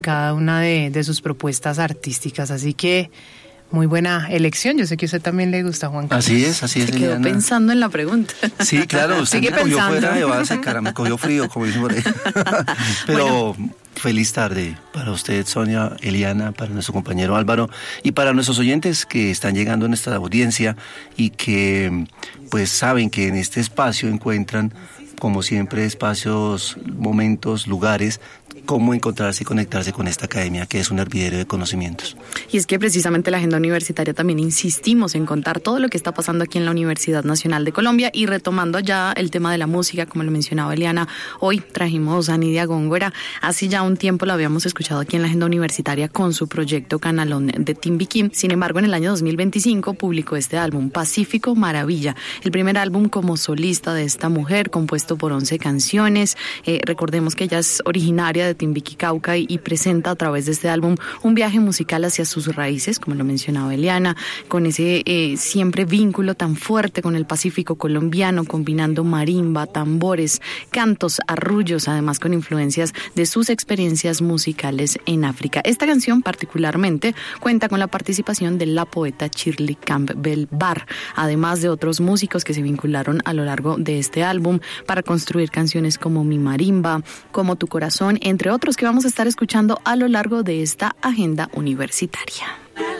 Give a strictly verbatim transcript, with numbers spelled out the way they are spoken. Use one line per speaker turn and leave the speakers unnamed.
cada una de, de sus propuestas artísticas, así que muy buena elección. Yo sé que a usted también le gusta, Juan Carlos.
Así es, así es.
Se quedó
Eliana.
pensando en la pregunta.
Sí, claro, usted
Sigue
me cogió
pensando.
fuera de base, cara, me cogió frío, como dicen por ahí. Pero bueno, feliz tarde para usted, Sonia, Eliana, para nuestro compañero Álvaro y para nuestros oyentes que están llegando en esta audiencia y que pues saben que en este espacio encuentran, como siempre, espacios, momentos, lugares, cómo encontrarse y conectarse con esta academia, que es un hervidero de conocimientos.
Y es que precisamente la agenda universitaria también insistimos en contar todo lo que está pasando aquí en la Universidad Nacional de Colombia, y retomando ya el tema de la música, como lo mencionaba Eliana, hoy trajimos a Nidia Góngora. Hace ya un tiempo la habíamos escuchado aquí en la agenda universitaria con su proyecto Canalón de Timbiquí. Sin embargo, en el año dos mil veinticinco publicó este álbum, Pacífico Maravilla, el primer álbum como solista de esta mujer, compuesto por once canciones. Eh, recordemos que ella es originaria de Timbiquí, Cauca, y, y presenta a través de este álbum un viaje musical hacia sus raíces, como lo mencionaba Eliana, con ese eh, siempre vínculo tan fuerte con el Pacífico colombiano, combinando marimba, tambores, cantos, arrullos, además con influencias de sus experiencias musicales en África. Esta canción particularmente cuenta con la participación de la poeta Shirley Campbell Barr, además de otros músicos que se vincularon a lo largo de este álbum para construir canciones como Mi Marimba, Como Tu Corazón, entre otros que vamos a estar escuchando a lo largo de esta agenda universitaria.